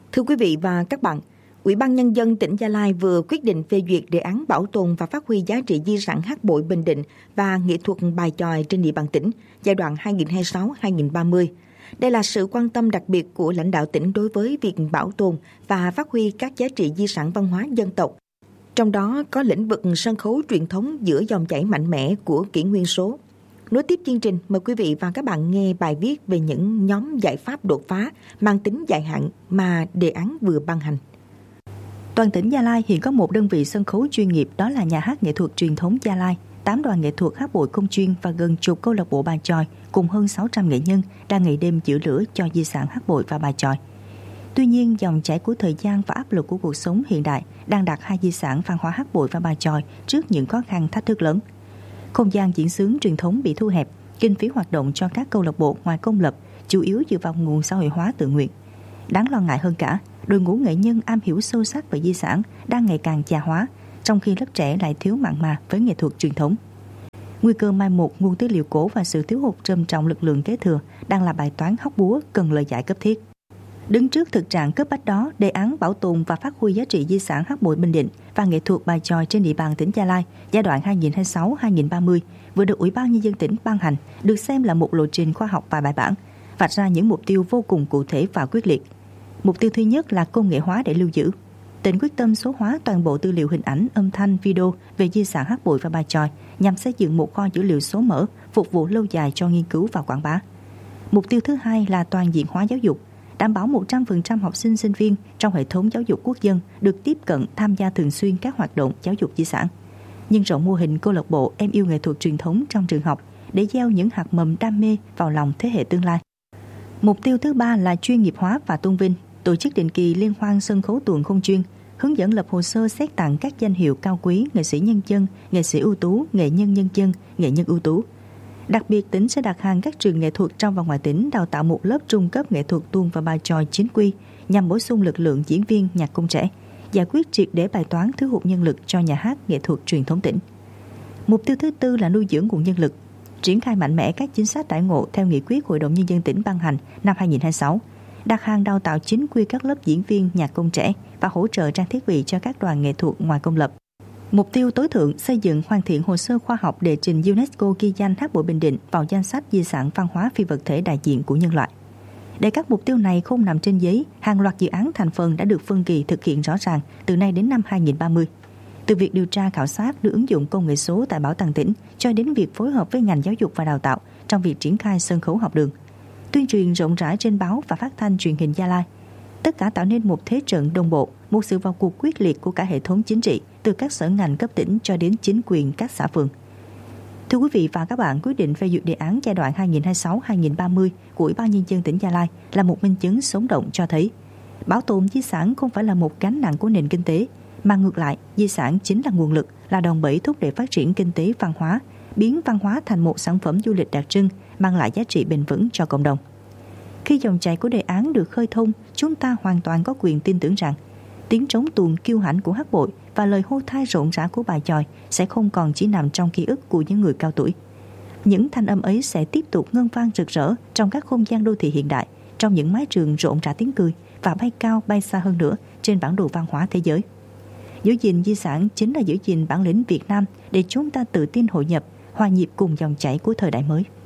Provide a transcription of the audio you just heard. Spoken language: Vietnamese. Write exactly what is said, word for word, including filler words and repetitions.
Thưa quý vị và các bạn, Ủy ban Nhân dân tỉnh Gia Lai vừa quyết định phê duyệt đề án bảo tồn và phát huy giá trị di sản hát bội Bình Định và nghệ thuật bài chòi trên địa bàn tỉnh giai đoạn hai nghìn không trăm hai mươi sáu đến hai nghìn không trăm ba mươi. Đây là sự quan tâm đặc biệt của lãnh đạo tỉnh đối với việc bảo tồn và phát huy các giá trị di sản văn hóa dân tộc. Trong đó có lĩnh vực sân khấu truyền thống giữa dòng chảy mạnh mẽ của kỷ nguyên số. Nối tiếp chương trình, mời quý vị và các bạn nghe bài viết về những nhóm giải pháp đột phá mang tính dài hạn mà đề án vừa ban hành. Toàn tỉnh Gia Lai hiện có một đơn vị sân khấu chuyên nghiệp, đó là Nhà hát nghệ thuật truyền thống Gia Lai, tám đoàn nghệ thuật hát bội công chuyên và gần chục câu lạc bộ bài chòi cùng hơn sáu trăm nghệ nhân đang ngày đêm giữ lửa cho di sản hát bội và bài chòi. Tuy nhiên, dòng chảy của thời gian và áp lực của cuộc sống hiện đại đang đặt hai di sản văn hóa hát bội và bài chòi trước những khó khăn thách thức lớn. Không gian diễn xướng truyền thống bị thu hẹp, kinh phí hoạt động cho các câu lạc bộ ngoài công lập chủ yếu dựa vào nguồn xã hội hóa tự nguyện. Đáng lo ngại hơn cả, đội ngũ nghệ nhân am hiểu sâu sắc về di sản đang ngày càng già hóa, trong khi lớp trẻ lại thiếu mặn mà với nghệ thuật truyền thống. Nguy cơ mai một nguồn tư liệu cổ và sự thiếu hụt trầm trọng lực lượng kế thừa đang là bài toán hóc búa cần lời giải cấp thiết. Đứng trước thực trạng cấp bách đó, đề án bảo tồn và phát huy giá trị di sản hát bội Bình Định và nghệ thuật bài chòi trên địa bàn tỉnh Gia Lai giai đoạn hai nghìn không trăm hai mươi sáu đến hai nghìn không trăm ba mươi vừa được Ủy ban Nhân dân tỉnh ban hành, được xem là một lộ trình khoa học và bài bản, vạch ra những mục tiêu vô cùng cụ thể và quyết liệt. Mục tiêu thứ nhất là công nghệ hóa để lưu giữ. Tỉnh quyết tâm số hóa toàn bộ tư liệu hình ảnh, âm thanh, video về di sản hát bội và bài chòi nhằm xây dựng một kho dữ liệu số mở phục vụ lâu dài cho nghiên cứu và quảng bá. Mục tiêu thứ hai là toàn diện hóa giáo dục, đảm bảo một trăm phần trăm học sinh sinh viên trong hệ thống giáo dục quốc dân được tiếp cận tham gia thường xuyên các hoạt động giáo dục di sản. Nhân rộng mô hình câu lạc bộ em yêu nghệ thuật truyền thống trong trường học để gieo những hạt mầm đam mê vào lòng thế hệ tương lai. Mục tiêu thứ ba là chuyên nghiệp hóa và tôn vinh, tổ chức định kỳ liên hoan sân khấu tuồng không chuyên, hướng dẫn lập hồ sơ xét tặng các danh hiệu cao quý nghệ sĩ nhân dân, nghệ sĩ ưu tú, nghệ nhân nhân dân, nghệ nhân ưu tú. Đặc biệt, tỉnh sẽ đặt hàng các trường nghệ thuật trong và ngoài tỉnh đào tạo một lớp trung cấp nghệ thuật tuồng và bài chòi chính quy nhằm bổ sung lực lượng diễn viên nhạc công trẻ, giải quyết triệt để bài toán thiếu hụt nhân lực cho nhà hát nghệ thuật truyền thống tỉnh. Mục tiêu thứ tư là nuôi dưỡng nguồn nhân lực, triển khai mạnh mẽ các chính sách đãi ngộ theo nghị quyết Hội đồng Nhân dân tỉnh ban hành năm hai nghìn không trăm hai mươi sáu, đặt hàng đào tạo chính quy các lớp diễn viên nhạc công trẻ và hỗ trợ trang thiết bị cho các đoàn nghệ thuật ngoài công lập. Mục tiêu tối thượng xây dựng hoàn thiện hồ sơ khoa học để trình UNESCO ghi danh hát bội Bình Định vào danh sách di sản văn hóa phi vật thể đại diện của nhân loại. Để các mục tiêu này không nằm trên giấy, hàng loạt dự án thành phần đã được phân kỳ thực hiện rõ ràng từ nay đến năm hai nghìn không trăm ba mươi. Từ việc điều tra khảo sát đưa ứng dụng công nghệ số tại Bảo tàng tỉnh cho đến việc phối hợp với ngành giáo dục và đào tạo trong việc triển khai sân khấu học đường, tuyên truyền rộng rãi trên báo và phát thanh truyền hình Gia Lai. Tất cả tạo nên một thế trận đồng bộ, một sự vào cuộc quyết liệt của cả hệ thống chính trị, từ các sở ngành cấp tỉnh cho đến chính quyền các xã phường. Thưa quý vị và các bạn, quyết định phê duyệt đề án giai đoạn hai nghìn không trăm hai mươi sáu đến hai nghìn không trăm ba mươi của Ủy ban Nhân dân tỉnh Gia Lai là một minh chứng sống động cho thấy bảo tồn di sản không phải là một gánh nặng của nền kinh tế, mà ngược lại, di sản chính là nguồn lực, là đòn bẩy thúc đẩy phát triển kinh tế văn hóa, biến văn hóa thành một sản phẩm du lịch đặc trưng, mang lại giá trị bền vững cho cộng đồng. Khi dòng chảy của đề án được khơi thông, chúng ta hoàn toàn có quyền tin tưởng rằng tiếng trống tuồng kiêu hãnh của hát bội và lời hô thai rộn rã của bài chòi sẽ không còn chỉ nằm trong ký ức của những người cao tuổi. Những thanh âm ấy sẽ tiếp tục ngân vang rực rỡ trong các không gian đô thị hiện đại, trong những mái trường rộn rã tiếng cười và bay cao bay xa hơn nữa trên bản đồ văn hóa thế giới. Giữ gìn di sản chính là giữ gìn bản lĩnh Việt Nam để chúng ta tự tin hội nhập, hòa nhịp cùng dòng chảy của thời đại mới.